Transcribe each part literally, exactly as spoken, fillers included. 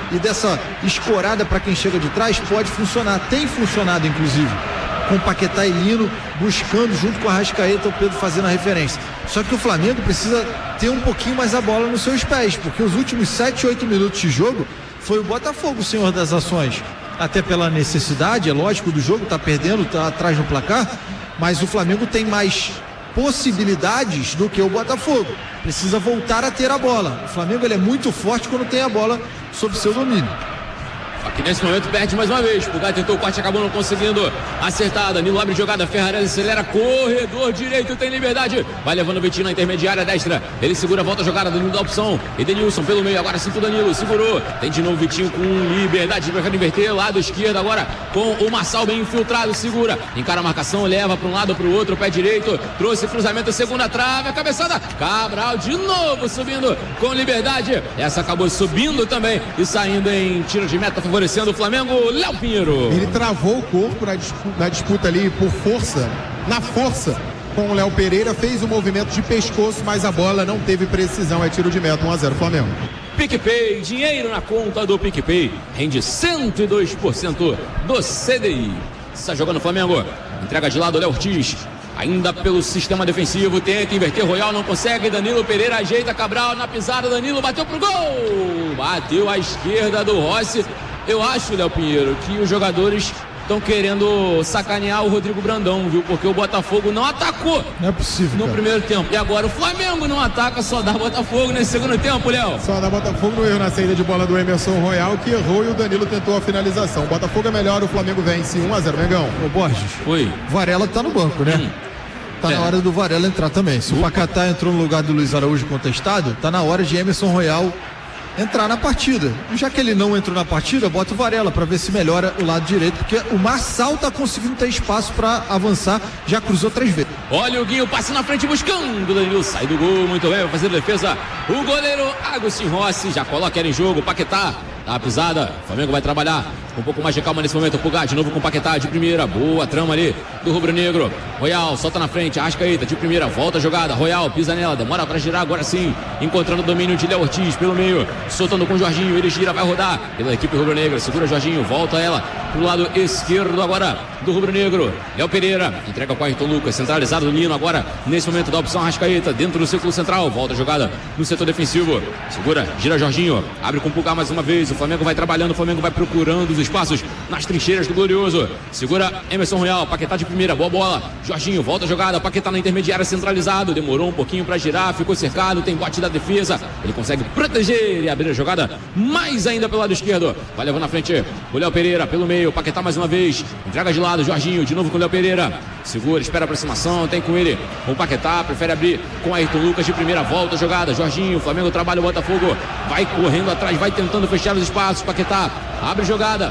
e dessa escorada para quem chega de trás pode funcionar, tem funcionado inclusive, com Paquetá e Lino buscando junto com a Arrascaeta, o Pedro fazendo a referência. Só que o Flamengo precisa ter um pouquinho mais a bola nos seus pés, porque os últimos sete, oito minutos de jogo foi o Botafogo o senhor das ações, até pela necessidade, é lógico, do jogo, tá perdendo, tá atrás no placar, mas o Flamengo tem mais possibilidades do que o Botafogo, precisa voltar a ter a bola. O Flamengo ele é muito forte quando tem a bola sob seu domínio. Aqui nesse momento perde mais uma vez. Pulgar tentou o corte, acabou não conseguindo acertar. Danilo abre jogada, Ferrarese acelera, corredor direito, tem liberdade. Vai levando o Vitinho na intermediária destra. Ele segura, volta a jogada, Danilo dá opção. Edenilson pelo meio, agora sim pro Danilo, segurou. Tem de novo o Vitinho com liberdade para inverter. Lado esquerdo agora com o Marçal bem infiltrado, segura. Encara a marcação, leva para um lado, para o outro, pé direito. Trouxe cruzamento, segunda trave, a cabeçada. Cabral de novo subindo com liberdade. Essa acabou subindo também e saindo em tiro de meta, favorecendo o Flamengo. Léo Pinheiro. Ele travou o corpo na disputa, na disputa ali por força, na força com o Léo Pereira, fez o movimento de pescoço, mas a bola não teve precisão, é tiro de meta, um a zero Flamengo. PicPay, dinheiro na conta do PicPay, rende cento e dois por cento do C D I. Está jogando o Flamengo, entrega de lado o Léo Ortiz, ainda pelo sistema defensivo, tenta inverter, Royal não consegue, Danilo Pereira ajeita, Cabral na pisada, Danilo bateu pro gol, bateu à esquerda do Rossi. Eu acho, Léo Pinheiro, que os jogadores estão querendo sacanear o Rodrigo Brandão, viu? Porque o Botafogo não atacou. Não é possível, no cara. primeiro tempo. E agora o Flamengo não ataca, só dá Botafogo nesse segundo tempo, Léo. Só dá Botafogo no erro na saída de bola do Emerson Royal, que errou e o Danilo tentou a finalização. O Botafogo é melhor, o Flamengo vence um a zero, Mengão. Ô Borges, Oi. Varela tá no banco, né? Hum. Tá é. na hora do Varela entrar também. Se o Paquetá entrou no lugar do Luiz Araújo contestado, tá na hora de Emerson Royal entrar na partida. E já que ele não entrou na partida, bota o Varela para ver se melhora o lado direito, porque o Marçal tá conseguindo ter espaço para avançar, já cruzou três vezes. Olha o Guinho, passe na frente buscando, Danilo sai do gol, muito bem, vai fazer a defesa o goleiro Agostinho Rossi, já coloca ele em jogo, Paquetá dá a pisada, o Flamengo vai trabalhar com um pouco mais de calma nesse momento, Pulgar de novo com o Paquetá de primeira, boa trama ali do Rubro Negro, Royal solta na frente, Arrascaeta de primeira, volta a jogada, Royal pisa nela, demora para girar, agora sim, encontrando o domínio de Léo Ortiz pelo meio, soltando com o Jorginho, ele gira, vai rodar pela equipe Rubro Negra, segura Jorginho, volta ela pro lado esquerdo agora do Rubro Negro, Léo Pereira entrega com o Ayrton Lucas, centralizado do Nino agora, nesse momento da opção Arrascaeta, dentro do círculo central, volta a jogada no setor defensivo, segura, gira Jorginho, abre com o Pulgar mais uma vez, o Flamengo vai trabalhando, o Flamengo vai procurando os espaços nas trincheiras do Glorioso, segura Emerson Royal, Paquetá de primeira, boa bola, Jorginho, volta a jogada, Paquetá na intermediária centralizado, demorou um pouquinho para girar, ficou cercado, tem bote da defesa, ele consegue proteger e abrir a jogada, mais ainda pelo lado esquerdo, vai levando na frente o Léo Pereira, pelo meio, Paquetá mais uma vez, entrega de lado, Jorginho, de novo com o Léo Pereira, segura, espera a aproximação, tem com ele o Paquetá, prefere abrir com Ayrton Lucas de primeira, volta a jogada, Jorginho, Flamengo trabalha o Botafogo, vai correndo atrás, vai tentando fechar os espaços, Paquetá, abre jogada,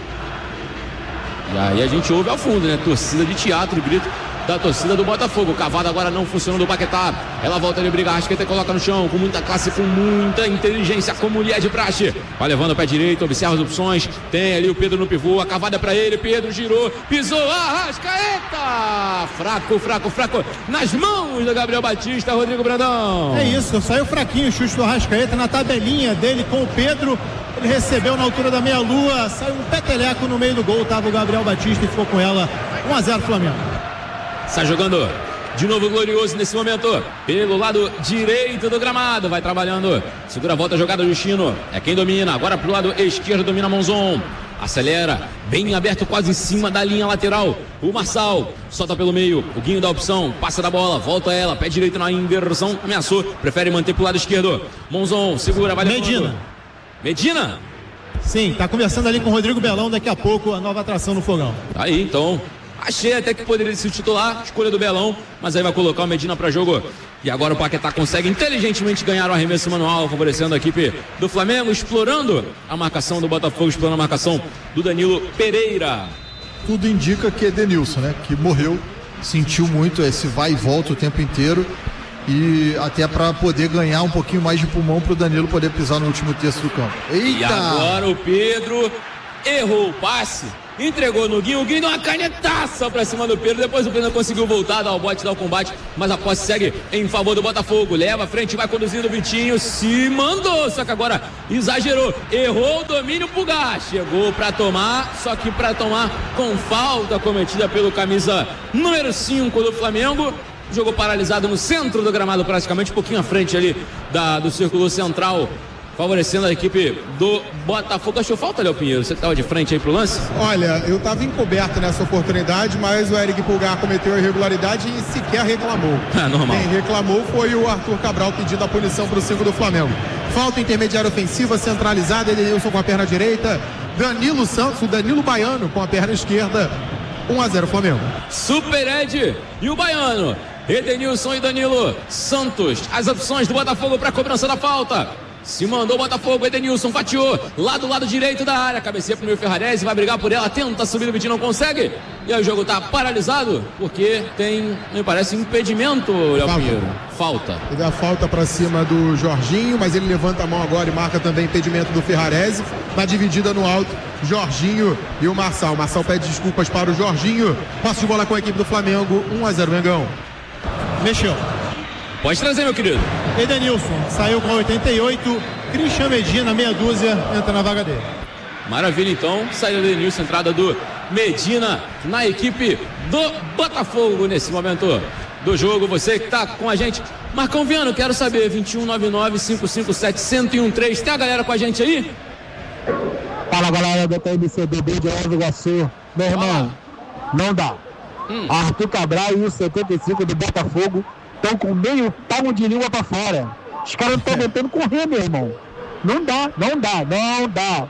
e aí a gente ouve ao fundo, né, torcida de teatro, grito da torcida do Botafogo, cavada agora não funcionou do Paquetá, ela volta, ele briga, Arrascaeta coloca no chão, com muita classe, com muita inteligência, como lhe é de praxe, vai levando o pé direito, observa as opções, tem ali o Pedro no pivô, a cavada é pra ele, Pedro girou, pisou, Arrascaeta, fraco, fraco, fraco, nas mãos do Gabriel Batista, Rodrigo Brandão. É isso, saiu fraquinho o chute do Arrascaeta na tabelinha dele com o Pedro, ele recebeu na altura da meia-lua, saiu um peteleco no meio do gol, tava o Gabriel Batista e ficou com ela, um a zero Flamengo. Está jogando de novo o Glorioso nesse momento, pelo lado direito do gramado, vai trabalhando, segura a volta a jogada do Chino, é quem domina, agora pro lado esquerdo domina Monzon, acelera, bem aberto quase em cima da linha lateral, o Marçal, solta pelo meio, o Guinho dá opção, passa da bola, volta ela, pé direito na inversão, ameaçou, prefere manter pro lado esquerdo, Monzon, segura, vai levando. Medina. Medina? Sim, tá conversando ali com o Rodrigo Belão, daqui a pouco a nova atração no fogão. Tá aí, então... Achei até que poderia ser o titular, escolha do Belão, mas aí vai colocar o Medina para jogo. E agora o Paquetá consegue inteligentemente ganhar o arremesso manual, favorecendo a equipe do Flamengo, explorando a marcação do Botafogo, explorando a marcação do Danilo Pereira. Tudo indica que é Edenilson, né? Que morreu, sentiu muito esse vai e volta o tempo inteiro. E até para poder ganhar um pouquinho mais de pulmão para o Danilo poder pisar no último terço do campo. Eita! E agora o Pedro errou o passe. entregou no Guinho, o Guinho deu uma canetaça pra cima do Pedro, depois o Pedro conseguiu voltar, dar o bote, dar o combate, mas a posse segue em favor do Botafogo, leva à frente, vai conduzindo o Vitinho, se mandou, só que agora exagerou, errou o domínio pro Gás, chegou pra tomar, só que pra tomar com falta cometida pelo camisa número cinco do Flamengo. Jogou paralisado no centro do gramado, praticamente um pouquinho à frente ali da, do círculo central, favorecendo a equipe do Botafogo. Achou falta, Léo Pinheiro? Você que estava de frente aí pro lance? Olha, eu estava encoberto nessa oportunidade, mas o Eric Pulgar cometeu a irregularidade e sequer reclamou. Ah, normal. Quem reclamou foi o Arthur Cabral pedindo a punição para o cinco do Flamengo. Falta intermediária ofensiva, centralizada, Edenilson com a perna direita, Danilo Santos, o Danilo Baiano com a perna esquerda, um a zero Flamengo. Super Ed e o Baiano, Edenilson e Danilo Santos, as opções do Botafogo para a cobrança da falta. Se mandou o Botafogo, Edenilson fatiou lá do lado direito da área, cabeceia pro meu Ferrarese, vai brigar por ela, tenta subir no Vitinho, não consegue, e aí o jogo tá paralisado, porque tem, me parece, impedimento, Léo Pinheiro. Falta. Teve a falta pra cima do Jorginho, mas ele levanta a mão agora e marca também impedimento do Ferrarese, na dividida no alto, Jorginho e o Marçal. Marçal pede desculpas para o Jorginho, posse de bola com a equipe do Flamengo, um a zero Mengão. Mexeu. Pode trazer, meu querido. Edenilson saiu com oitenta e oito, Christian Medina, meia dúzia, entra na vaga dele. Maravilha, então, saída do Edenilson, entrada do Medina na equipe do Botafogo nesse momento do jogo. Você que tá com a gente, Marcão Viano, quero saber, vinte e um, noventa e nove, cinco cinco sete, um zero um três, tem a galera com a gente aí? Fala, galera do T M C B B de Nova Iguaçu. Meu irmão, não dá. Hum. Arthur Cabral e o setenta e cinco do Botafogo estão com meio palmo de língua pra fora. Os caras não estão aguentando correr, meu irmão. Não dá, não dá, não dá.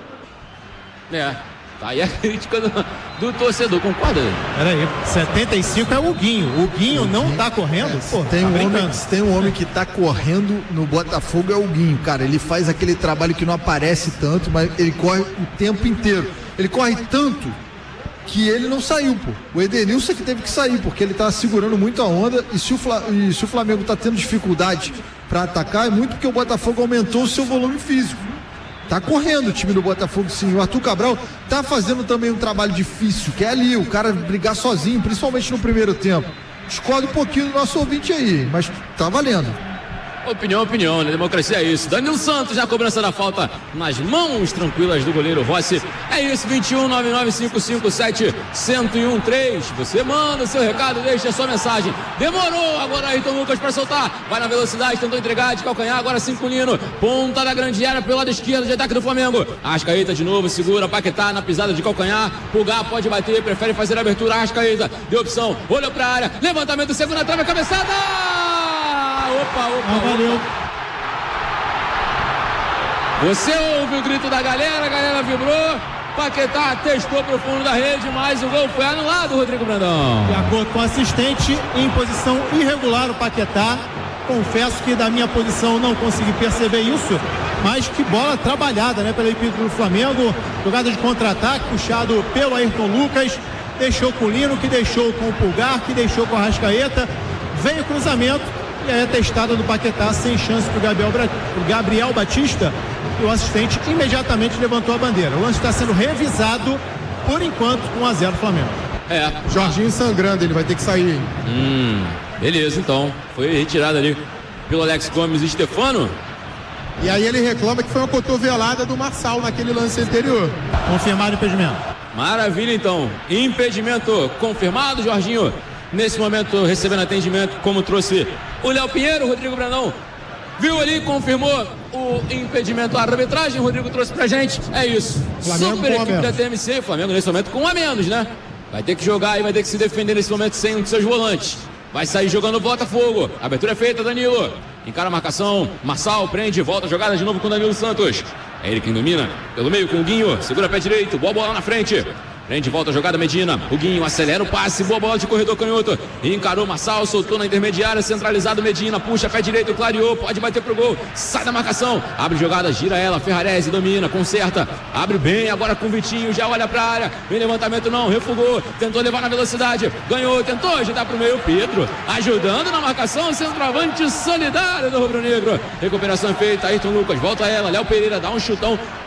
É, tá aí a crítica do, do torcedor, concorda? Peraí, setenta e cinco é o Guinho. O Guinho não tá correndo? É, Pô, tem, tá um homem, brincando. tem um homem que tá correndo no Botafogo, é o Guinho, cara. Ele faz aquele trabalho que não aparece tanto, mas ele corre o tempo inteiro. Ele corre tanto que ele não saiu, pô. O Edenilson que teve que sair, porque ele tá segurando muito a onda, e se o, Fla... e se o Flamengo tá tendo dificuldade para atacar, é muito porque o Botafogo aumentou o seu volume físico. Tá correndo o time do Botafogo, sim. O Arthur Cabral tá fazendo também um trabalho difícil, que é ali, o cara brigar sozinho, principalmente no primeiro tempo. Discordo um pouquinho do nosso ouvinte aí, mas tá valendo. Opinião, opinião, né? Democracia é isso. Danilo Santos na cobrança da falta nas mãos tranquilas do goleiro Rossi. É isso, vinte e um, noventa e nove, cinco cinco sete, um zero um três. Você manda o seu recado, deixa a sua mensagem. Demorou, agora Ayrton Lucas para soltar. Vai na velocidade, tentou entregar de calcanhar, agora cinco Lino. Ponta da grande área pelo lado esquerdo de ataque do Flamengo. Arrascaeta de novo, segura, Paquetá na pisada de calcanhar. Pulgar pode bater, prefere fazer a abertura. Arrascaeta, deu opção, olhou pra área. Levantamento, segunda trave, cabeçada! Opa, opa, ah, valeu. Você ouve o grito da galera, a galera vibrou, Paquetá testou pro fundo da rede, mas o gol foi anulado, Rodrigo Brandão. De acordo com o assistente, em posição irregular o Paquetá. Confesso que da minha posição não consegui perceber isso, mas que bola trabalhada, né, pela equipe do Flamengo. Jogada de contra-ataque, puxado pelo Ayrton Lucas, deixou com o Lino, que deixou com o Pulgar, que deixou com a Arrascaeta, veio o cruzamento. E aí a testada do Paquetá sem chance para o Gabriel, Gabriel Batista, e o assistente imediatamente levantou a bandeira. O lance está sendo revisado, por enquanto, um a zero Flamengo. É. Jorginho sangrando, ele vai ter que sair. Hum, beleza, então. Foi retirado ali pelo Alex Gomes e Stefano. E aí ele reclama que foi uma cotovelada do Marçal naquele lance anterior. Confirmado o impedimento. Maravilha, então. Impedimento confirmado, Jorginho. Nesse momento, recebendo atendimento, como trouxe o Léo Pinheiro, o Rodrigo Brandão viu ali, confirmou o impedimento à arbitragem, o Rodrigo trouxe pra gente, é isso. Flamengo Super com equipe da T M C, Flamengo nesse momento com um a menos, né? Vai ter que jogar e vai ter que se defender nesse momento sem um de seus volantes. Vai sair jogando o Botafogo. A abertura é feita, Danilo. Encara a marcação, Marçal prende, volta a jogada de novo com o Danilo Santos. É ele quem domina, pelo meio com o Guinho, segura pé direito, boa bola na frente. Prende, volta a jogada, Medina. O Guinho acelera o passe, boa bola de corredor canhoto. Encarou Marçal, soltou na intermediária, centralizado Medina, puxa pé direito, clareou, pode bater pro gol. Sai da marcação, abre jogada, gira ela, Ferrarese domina, conserta. Abre bem, agora com o Vitinho, já olha pra área. Vem levantamento não, refugou, tentou levar na velocidade. Ganhou, tentou agitar pro meio, Pedro. Ajudando na marcação, centroavante solidário do Rubro Negro. Recuperação feita, Ayrton Lucas, volta ela, Léo Pereira dá um chutão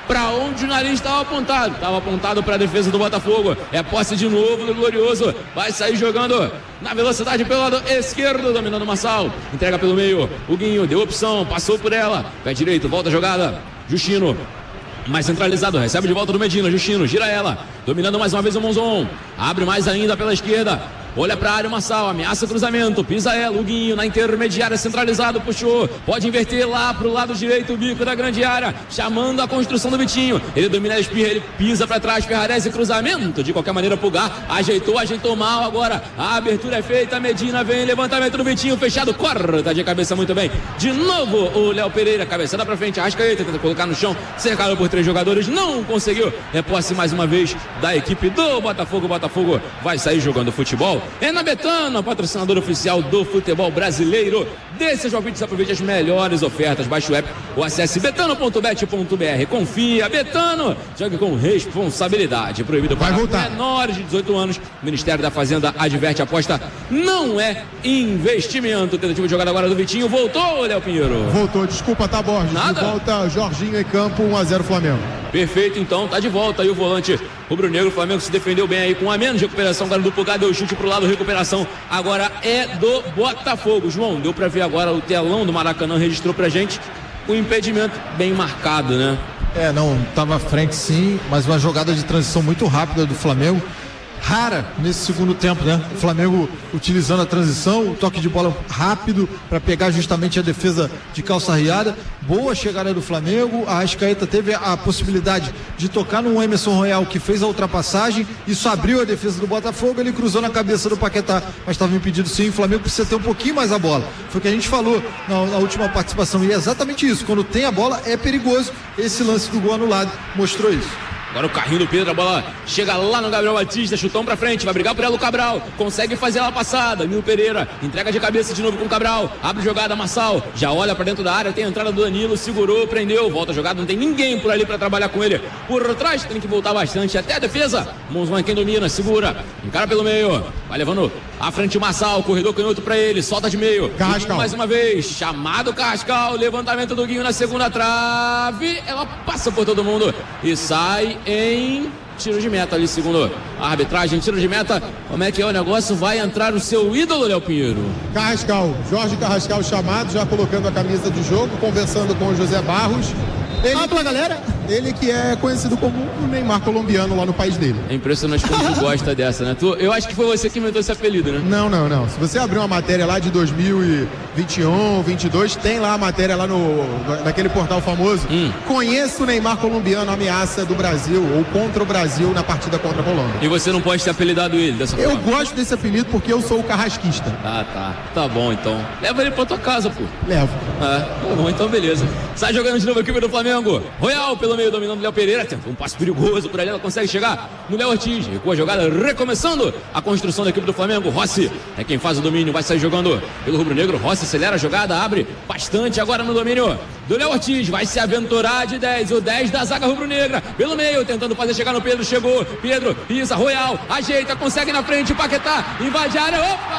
para onde o nariz estava apontado. Estava apontado para a defesa do Botafogo. É posse de novo do Glorioso. Vai sair jogando na velocidade pelo lado esquerdo, dominando o Marçal. Entrega pelo meio. O Guinho deu opção, passou por ela. Pé direito, volta a jogada. Justino. Mais centralizado, recebe de volta do Medina. Justino, gira ela. Dominando mais uma vez o Monzon. Abre mais ainda pela esquerda. Olha para a área o Marçal, ameaça o cruzamento, pisa ela, o Guinho na intermediária, centralizado, puxou, pode inverter lá pro lado direito, o bico da grande área, chamando a construção do Vitinho, ele domina a espirra, ele pisa para trás, Ferrarese, cruzamento, de qualquer maneira Pulgar, ajeitou, ajeitou mal agora, a abertura é feita, Medina vem, levantamento do Vitinho, fechado, corta de cabeça muito bem, de novo o Léo Pereira, cabeçada para frente, Arrascaeta tenta colocar no chão, cercado por três jogadores, não conseguiu, é posse mais uma vez da equipe do Botafogo, o Botafogo vai sair jogando futebol. É na Betano, patrocinador oficial do futebol brasileiro. Dê seus palpites, aproveite as melhores ofertas. Baixe o app ou acesse betano ponto bet ponto br. Confia, Betano, jogue com responsabilidade. Proibido para menores de dezoito anos. O Ministério da Fazenda adverte, a aposta não é investimento. Tentativa de jogada agora do Vitinho. Voltou, Léo Pinheiro? Voltou, desculpa, tá, Borges. Nada. De volta, Jorginho em campo, um a zero Flamengo. Perfeito, então, tá de volta aí o volante rubro-negro. O Flamengo se defendeu bem aí com a menos de recuperação. Agora do Pulgar, deu chute pro lado, recuperação agora é do Botafogo. João, deu pra ver agora o telão do Maracanã, registrou pra gente o impedimento bem marcado, né? É, não, tava à frente sim, mas uma jogada de transição muito rápida do Flamengo. Rara nesse segundo tempo, né? O Flamengo utilizando a transição, o toque de bola rápido para pegar justamente a defesa de calça riada. Boa chegada do Flamengo. A Arrascaeta teve a possibilidade de tocar no Emerson Royal, que fez a ultrapassagem. Isso abriu a defesa do Botafogo. Ele cruzou na cabeça do Paquetá, mas estava impedido sim. O Flamengo precisa ter um pouquinho mais a bola. Foi o que a gente falou na, na última participação. E é exatamente isso. Quando tem a bola, é perigoso. Esse lance do gol anulado mostrou isso. Agora o carrinho do Pedro, a bola chega lá no Gabriel Batista, chutão pra frente, vai brigar por ela o Cabral, consegue fazer ela passada, Nilo Pereira, entrega de cabeça de novo com o Cabral, abre jogada, Marçal, já olha pra dentro da área, tem a entrada do Danilo, segurou, prendeu, volta a jogada, não tem ninguém por ali pra trabalhar com ele, por trás tem que voltar bastante, até a defesa, Monzon quem domina, segura, encara pelo meio, vai levando à frente o Marçal, corredor canhoto pra ele, solta de meio, Carrascal. Mais uma vez, chamado Carrascal, levantamento do Guinho na segunda trave, ela passa por todo mundo e sai em tiro de meta ali, segundo a arbitragem, tiro de meta. Como é que é o negócio? Vai entrar o seu ídolo, Léo Pinheiro? Carrascal, Jorge Carrascal chamado, já colocando a camisa de jogo, conversando com o José Barros. Ele, Fala pra galera. Ele que é conhecido como o Neymar colombiano lá no país dele. É impressionante como tu gosta dessa, né? Tu, eu acho que foi você que inventou esse apelido, né? Não, não, não. Se você abrir uma matéria lá de dois mil e vinte e um, vinte e dois, tem lá a matéria lá no, naquele portal famoso. Hum. Conheço o Neymar colombiano, ameaça do Brasil ou contra o Brasil na partida contra a Colômbia. E você não pode ter apelidado ele dessa eu forma? Eu gosto desse apelido porque eu sou o carrasquista. Ah, tá. Tá bom, então. Leva ele pra tua casa, pô. Levo. É, tá bom, então beleza. Sai jogando de novo a equipe do Flamengo. Royal pelo meio, dominando o Léo Pereira. Tem um passo perigoso por ali, ela consegue chegar no Léo Ortiz. Recua a jogada, recomeçando a construção da equipe do Flamengo. Rossi é quem faz o domínio, vai sair jogando pelo rubro-negro. Rossi acelera a jogada, abre bastante agora no domínio do Léo Ortiz. Vai se aventurar de dez, o dez da zaga rubro-negra. Pelo meio, tentando fazer chegar no Pedro. Chegou, Pedro, pisa, Royal, ajeita, consegue na frente, Paquetá, invade a área.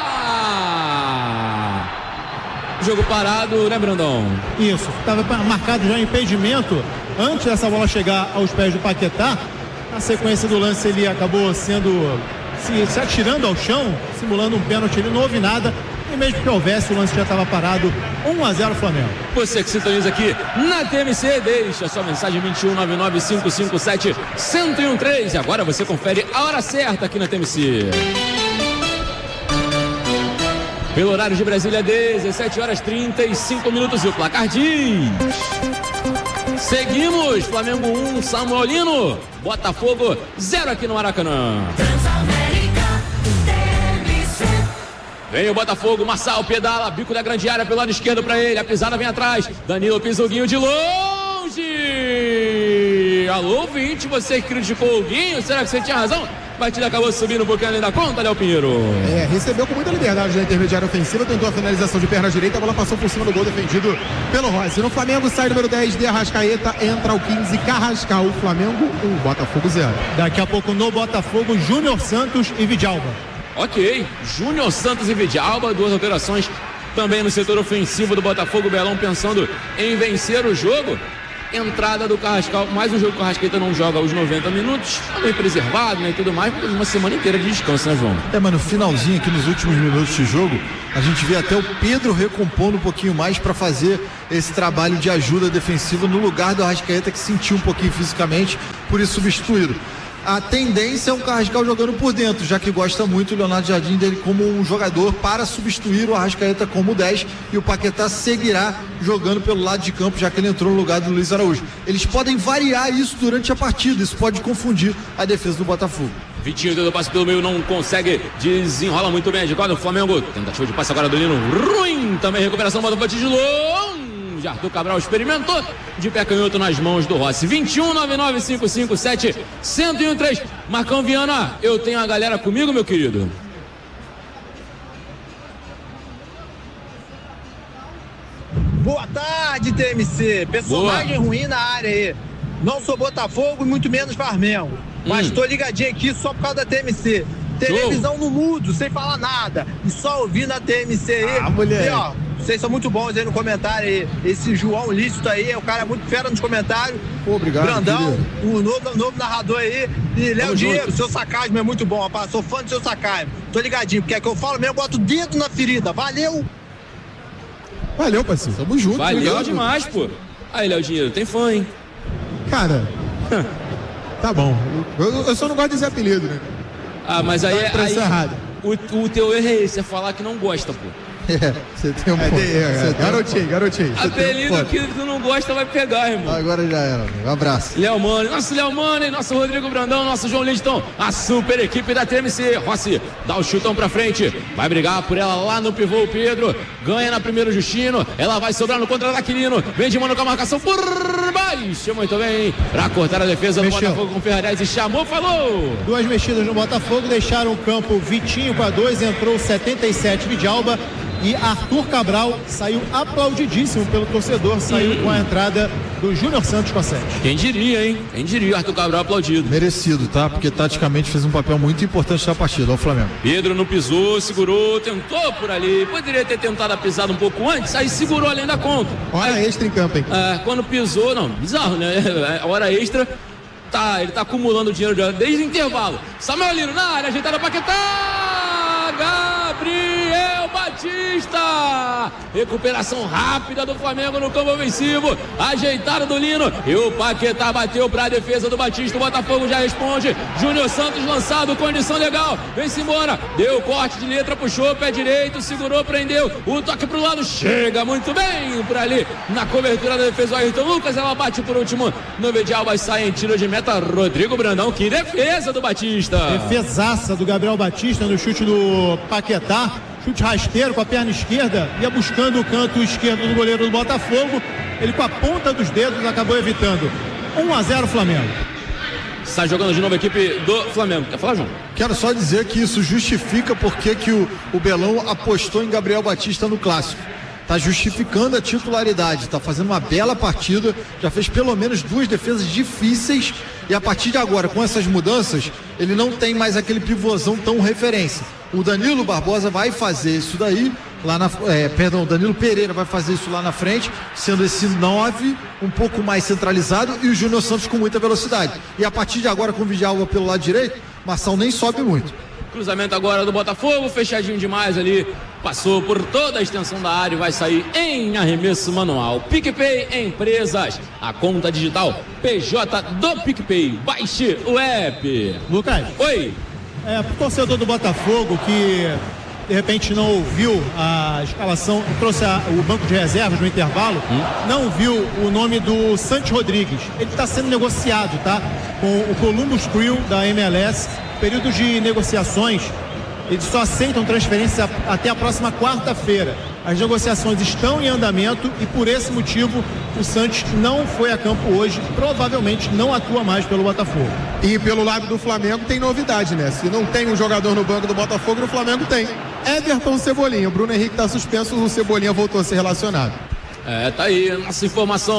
Opa! Jogo parado, né, Brandão? Isso, estava marcado já impedimento antes dessa bola chegar aos pés do Paquetá. Na sequência do lance ele acabou sendo se, se atirando ao chão, simulando um pênalti. Ele não houve nada, e mesmo que houvesse, o lance já estava parado. um a zero Flamengo. Você que sintoniza aqui na T M C, deixa sua mensagem vinte e um, nove nove cinco cinco sete, um zero um três. E agora você confere a hora certa aqui na T M C. Pelo horário de Brasília, dezessete horas e trinta e cinco minutos, e o placar diz: seguimos, Flamengo um, Samuelino, Botafogo zero aqui no Maracanã. Vem o Botafogo, Marçal pedala, bico da grande área pelo lado esquerdo para ele, a pisada vem atrás, Danilo pisa o Guinho de longe. Alô, vinte, você que criticou o Guinho, será que você tinha razão? A partida acabou subindo um pouquinho além da conta, Léo Pinheiro. É, recebeu com muita liberdade na intermediária ofensiva, tentou a finalização de perna direita, a bola passou por cima do gol defendido pelo Rossi. No Flamengo sai número dez de Arrascaeta, entra o quinze Carrascal, Flamengo um, Botafogo zero. Daqui a pouco no Botafogo, Júnior Santos e Vidalba. Ok, Júnior Santos e Vidalba, duas alterações também no setor ofensivo do Botafogo. Belão pensando em vencer o jogo. entrada do Carrascal, mais um jogo que o Arrascaeta não joga os noventa minutos, bem preservado, né, e tudo mais, mas uma semana inteira de descanso, né, João? É, mas no finalzinho aqui, nos últimos minutos de jogo, a gente vê até o Pedro recompondo um pouquinho mais para fazer esse trabalho de ajuda defensiva no lugar do Arrascaeta, que sentiu um pouquinho fisicamente, por isso substituído. A tendência é o Carrascal jogando por dentro, já que gosta muito o Leonardo Jardim dele como um jogador para substituir o Arrascaeta como dez, e o Paquetá seguirá jogando pelo lado de campo, já que ele entrou no lugar do Luiz Araújo. Eles podem variar isso durante a partida, isso pode confundir a defesa do Botafogo. Vitinho deu passe pelo meio, não consegue, desenrola muito bem, de quadro, o Flamengo, tentativa de passe agora do Lino, ruim, também recuperação, bota o Botafogo de longe. Arthur Cabral experimentou, de pé canhoto nas mãos do Rossi. vinte e um, nove nove cinco cinco sete, um zero um três. Marcão Viana, eu tenho a galera comigo, meu querido. Boa tarde, T M C. Personagem Boa. ruim na área aí. Não sou Botafogo e muito menos Flamengo. Mas hum. tô ligadinho aqui só por causa da T M C. Televisão no mudo, sem falar nada. E só ouvindo a T M C aí. Ah, mulher. E, ó, vocês são muito bons aí no comentário aí. Esse João Lícito aí, o cara é muito fera nos comentários. Pô, obrigado. Brandão, o novo, novo narrador aí. E Léo Diego, seu sarcasmo é muito bom, rapaz. Sou fã do seu sarcasmo. Tô ligadinho, porque é que eu falo mesmo, boto o dedo na ferida. Valeu! Valeu, parceiro. Tamo junto. Valeu obrigado. demais, pô. Aí, Léo Dinheiro, tem fã, hein? Cara, tá bom. Eu, eu só não gosto desse apelido, né? Ah, mas aí, tá aí errado. O, o teu erro é esse, é falar que não gosta, pô. É, você tem um é, ponto. É, é, garotinho, garotinho. Apelido um que tu não gosta vai pegar, irmão. Agora já era, amigo. Um abraço. Léo Mano, nosso Léo Mano, nosso Rodrigo Brandão, nosso João Linton, a super equipe da T M C. Rossi dá o chutão pra frente, vai brigar por ela lá no pivô, o Pedro. Ganha na primeira Justino, ela vai sobrar no contra-ataque Lino. Vem de mano com a marcação por baixo, muito bem. Pra cortar a defesa do Mexeu. Botafogo com o Ferrarese e chamou, falou. Duas mexidas no Botafogo, deixaram o campo Vitinho com a dois, entrou setenta e sete Vidalba. E Arthur Cabral saiu aplaudidíssimo pelo torcedor, saiu hum. com a entrada do Júnior Santos com a sete. Quem diria, hein? Quem diria, Arthur Cabral aplaudido. Merecido, tá? Porque taticamente fez um papel muito importante na partida, ao Flamengo. Pedro não pisou, segurou, tentou por ali. Poderia ter tentado a pisada um pouco antes, aí segurou além da conta. Hora aí, extra em campo, hein? É, quando pisou, não, bizarro, né? A hora extra, tá, ele tá acumulando dinheiro desde o intervalo. Samuel Lino na área, ajeitada pra Paquetá! Gabriel Batista! Recuperação rápida do Flamengo no campo ofensivo. Ajeitado do Lino. E o Paquetá bateu para a defesa do Batista. O Botafogo já responde. Júnior Santos lançado, condição legal. Vem-se embora. Deu corte de letra, puxou pé direito, segurou, prendeu. O toque pro lado. Chega muito bem por ali na cobertura da defesa do Ayrton Lucas. Ela bate por último. No Medialba sai em tiro de meta. Rodrigo Brandão. Que defesa do Batista. Defesaça do Gabriel Batista no chute do Paquetá, chute rasteiro com a perna esquerda, ia buscando o canto esquerdo do goleiro do Botafogo, ele com a ponta dos dedos acabou evitando. um a zero Flamengo. Está jogando de novo a equipe do Flamengo. Quer falar, João? Quero só dizer que isso justifica porque que o, o Belão apostou em Gabriel Batista no Clássico. Tá justificando a titularidade, tá fazendo uma bela partida, já fez pelo menos duas defesas difíceis e a partir de agora, com essas mudanças, ele não tem mais aquele pivôzão tão referência. O Danilo Barbosa vai fazer isso daí, lá na, é, perdão, o Danilo Pereira vai fazer isso lá na frente, sendo esse nove um pouco mais centralizado e o Júnior Santos com muita velocidade. E a partir de agora, com o Vidalba pelo lado direito, Marçal nem sobe muito. Cruzamento agora do Botafogo, fechadinho demais ali, passou por toda a extensão da área e vai sair em arremesso manual. PicPay Empresas, a conta digital P J do PicPay. Baixe o app. Lucas. Oi. É, pro torcedor do Botafogo que de repente não ouviu a escalação, trouxe a, o banco de reservas no intervalo, hum? não viu o nome do Santos Rodrigues. Ele está sendo negociado, tá? Com o Columbus Crew da M L S. Período de negociações, eles só aceitam transferência até a próxima quarta-feira. As negociações estão em andamento e por esse motivo o Santos não foi a campo hoje, provavelmente não atua mais pelo Botafogo. E pelo lado do Flamengo tem novidade, né? Se não tem um jogador no banco do Botafogo, no Flamengo tem. Everton Cebolinha, o Bruno Henrique está suspenso, o Cebolinha voltou a ser relacionado. É, tá aí, nossa informação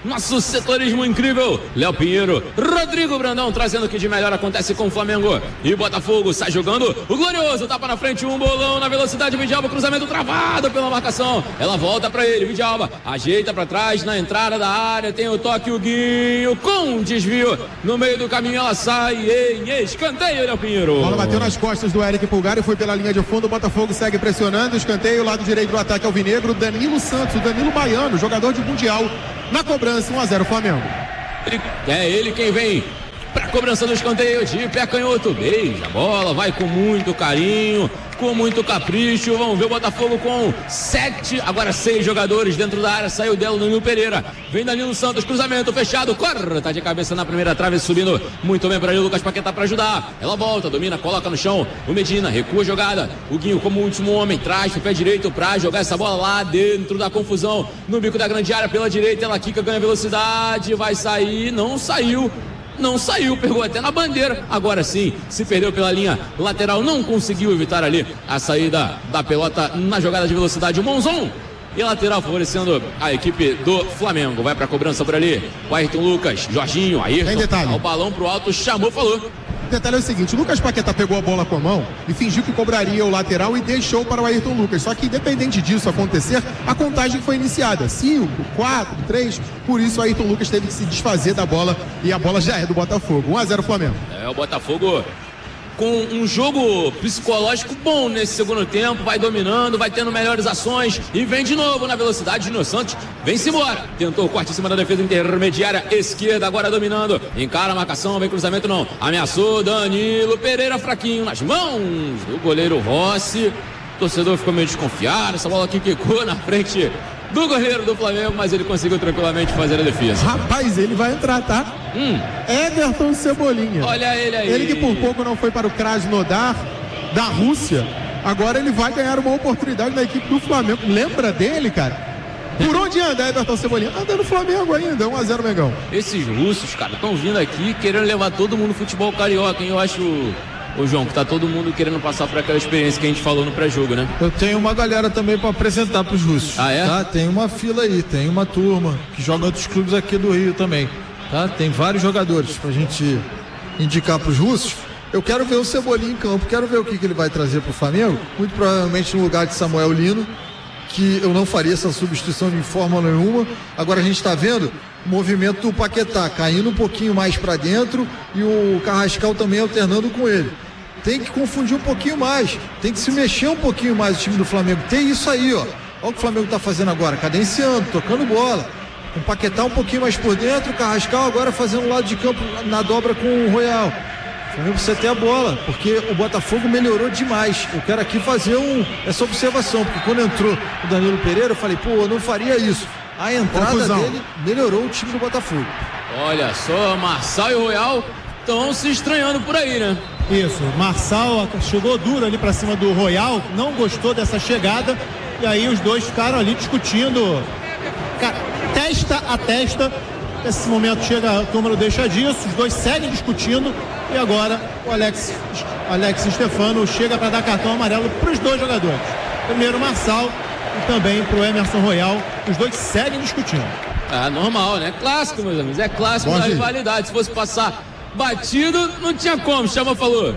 Nosso setorismo incrível. Léo Pinheiro, Rodrigo Brandão trazendo o que de melhor acontece com o Flamengo e Botafogo. Sai jogando o Glorioso, tapa na frente, um bolão na velocidade. Vidalba, cruzamento travado pela marcação. Ela volta pra ele, Vidalba ajeita pra trás na entrada da área. Tem o toque, o Guinho com desvio no meio do caminho. Ela sai em escanteio, Léo Pinheiro. A bola bateu nas costas do Eric Pulgar e foi pela linha de fundo. O Botafogo segue pressionando. Escanteio, lado direito do ataque alvinegro. Danilo Santos, o Danilo Baiano, jogador de Mundial. Na cobrança, um a zero Flamengo. Ele, é ele quem vem pra cobrança do escanteio de pé canhoto. Beija a bola, vai com muito carinho, com muito capricho. Vamos ver o Botafogo com sete, agora seis jogadores dentro da área. Saiu dela o Danilo Pereira. Vem Danilo Santos, cruzamento fechado. Corta de cabeça na primeira trave, subindo muito bem para ali o Lucas Paquetá para ajudar. Ela volta, domina, coloca no chão. O Medina recua a jogada. O Guinho, como último homem, traz o pé direito para jogar essa bola lá dentro da confusão. No bico da grande área pela direita. Ela quica, ganha velocidade. Vai sair, não saiu. Não saiu, pegou até na bandeira. Agora sim, se perdeu pela linha lateral. Não conseguiu evitar ali a saída da pelota na jogada de velocidade. O Monzon e a lateral favorecendo a equipe do Flamengo. Vai pra cobrança por ali. O Ayrton Lucas, Jorginho, Ayrton. O balão pro alto, chamou, falou. O detalhe é o seguinte, o Lucas Paquetá pegou a bola com a mão e fingiu que cobraria o lateral e deixou para o Ayrton Lucas. Só que independente disso acontecer, a contagem foi iniciada. cinco, quatro, três, por isso o Ayrton Lucas teve que se desfazer da bola e a bola já é do Botafogo. um a zero Flamengo. É, o Botafogo com um jogo psicológico bom nesse segundo tempo, vai dominando, vai tendo melhores ações e vem de novo na velocidade. Júnior Santos vem-se embora, tentou o corte em cima da defesa intermediária esquerda, agora dominando, encara a marcação, vem cruzamento não, ameaçou Danilo Pereira, fraquinho nas mãos do goleiro Rossi. O torcedor ficou meio desconfiado, essa bola aqui quicou na frente do goleiro do Flamengo, mas ele conseguiu tranquilamente fazer a defesa. Rapaz, ele vai entrar, tá? Hum. Everton Cebolinha. Olha ele aí. Ele que por pouco não foi para o Krasnodar da Rússia, agora ele vai ganhar uma oportunidade na equipe do Flamengo. Lembra dele, cara? Por onde anda Everton Cebolinha? Anda no Flamengo ainda, um a zero Mengão. Esses russos, cara, estão vindo aqui querendo levar todo mundo no futebol carioca, hein? Eu acho... Ô João, que tá todo mundo querendo passar por aquela experiência que a gente falou no pré-jogo, né? Eu tenho uma galera também para apresentar pros russos. Ah, é? Tá? Tem uma fila aí, tem uma turma que joga outros clubes aqui do Rio também, tá? Tem vários jogadores pra gente indicar pros russos. Eu quero ver o Cebolinha em campo, quero ver o que, que ele vai trazer pro Flamengo, muito provavelmente no lugar de Samuel Lino, que eu não faria essa substituição de forma nenhuma. Agora a gente tá vendo o movimento do Paquetá caindo um pouquinho mais para dentro e o Carrascal também alternando com ele. Tem que confundir um pouquinho mais, tem que se mexer um pouquinho mais o time do Flamengo. Tem isso aí, ó. Olha o que o Flamengo tá fazendo agora, cadenciando, tocando bola. O Paquetá um pouquinho mais por dentro, o Carrascal agora fazendo o lado de campo na dobra com o Royal. O Flamengo precisa ter a bola, porque o Botafogo melhorou demais. Eu quero aqui fazer um, essa observação, porque quando entrou o Danilo Pereira, eu falei, pô, eu não faria isso. A entrada Confusão. dele melhorou o time do Botafogo. Olha só, Marçal e o Royal estão se estranhando por aí, né? Isso, Marçal chegou duro ali pra cima do Royal, não gostou dessa chegada, e aí os dois ficaram ali discutindo, cara, testa a testa. Nesse momento chega a turma, não deixa disso, os dois seguem discutindo, e agora o Alex, Alex Stefano chega para dar cartão amarelo para os dois jogadores. Primeiro Marçal e também para o Emerson Royal, os dois seguem discutindo. Ah, normal, né? Clássico, meus amigos, é clássico da rivalidade. Se fosse passar batido, não tinha como, Chama falou.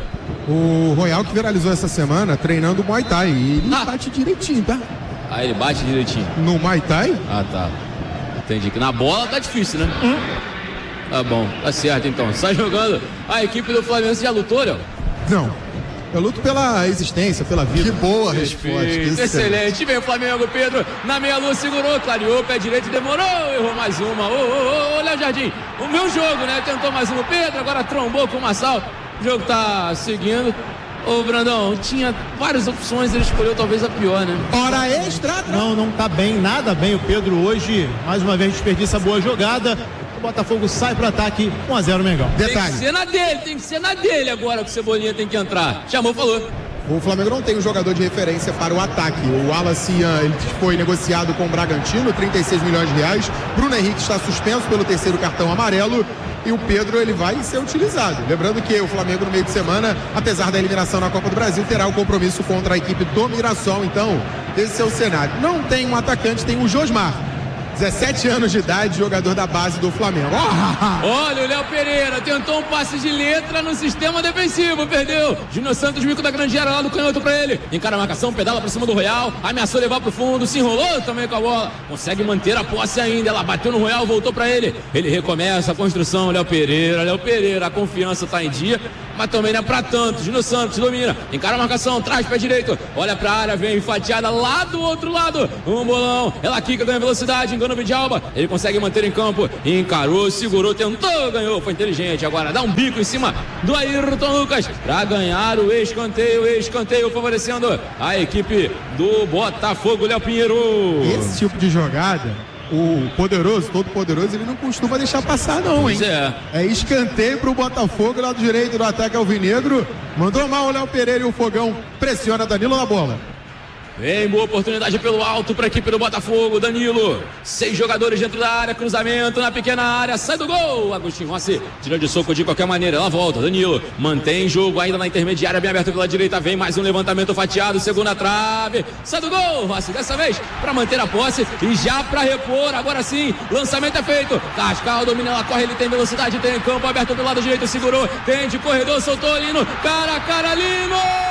O Royal que viralizou essa semana treinando Muay Thai, e ele ah. bate direitinho, tá? Ah, ele bate direitinho. No Muay Thai? Ah, tá. Entendi que na bola tá difícil, né? Hum. Tá bom, tá certo então. Sai jogando a equipe do Flamengo. Você já lutou, Léo? Não. Eu luto pela existência, pela vida. Que boa resposta. Excelente. Excelente. Vem o Flamengo, Pedro. Na meia-lua segurou, clareou, pé direito, demorou, errou mais uma. Ô, ô, ô, Léo Jardim. O meu jogo, né? Tentou mais uma o Pedro, agora trombou com o Marçal. O jogo tá seguindo. Ô, Brandão, tinha várias opções, ele escolheu talvez a pior, né? Hora extra! Não, não tá bem, nada bem o Pedro hoje. Mais uma vez desperdiça boa jogada. O Botafogo sai pro ataque, um a zero Mengão. Detalhe. Tem que ser na dele, tem que ser na dele agora que o Cebolinha tem que entrar. Chamou, falou. O Flamengo não tem um jogador de referência para o ataque. O Wallace ele foi negociado com o Bragantino, trinta e seis milhões de reais. Bruno Henrique está suspenso pelo terceiro cartão amarelo. E o Pedro ele vai ser utilizado. Lembrando que o Flamengo no meio de semana, apesar da eliminação na Copa do Brasil, terá o compromisso contra a equipe do Mirassol. Então, esse é o cenário. Não tem um atacante, tem o Josmar. dezessete anos de idade, jogador da base do Flamengo. Oh! Olha, o Léo Pereira tentou um passe de letra no sistema defensivo, perdeu. Júnior Santos, bico da grande área lá do canhoto pra ele. Encara a marcação, pedala pra cima do Royal, ameaçou levar pro fundo, se enrolou também com a bola. Consegue manter a posse ainda, ela bateu no Royal, voltou pra ele. Ele recomeça a construção, Léo Pereira, Léo Pereira, a confiança tá em dia, mas também não é pra tanto. Júnior Santos domina, encara a marcação, traz pé direito, olha pra área, vem fatiada lá do outro lado. Um bolão, ela quica, ganha velocidade, engana o Vidalba. Ele consegue manter em campo, encarou, segurou, tentou, ganhou, foi inteligente. Agora dá um bico em cima do Ayrton Lucas pra ganhar o escanteio, o escanteio favorecendo a equipe do Botafogo, Léo Pinheiro. Esse tipo de jogada, o poderoso, todo poderoso, ele não costuma deixar passar não, hein? Pois é. É escanteio pro Botafogo, lado direito do ataque alvinegro. Mandou mal o Léo Pereira e o Fogão pressiona Danilo na bola. Vem boa oportunidade pelo alto para a equipe do Botafogo. Danilo, seis jogadores dentro da área, cruzamento na pequena área, sai do gol. Agostinho Rossi tira de soco de qualquer maneira, ela volta. Danilo mantém jogo ainda na intermediária, bem aberto pela direita. Vem mais um levantamento fatiado, segunda trave, sai do gol. Rossi dessa vez para manter a posse e já para repor. Agora sim, lançamento é feito. Cascal domina, ela corre, ele tem velocidade, tem campo aberto pelo lado direito, segurou, tem de corredor, soltou Lino, cara a cara, Lino!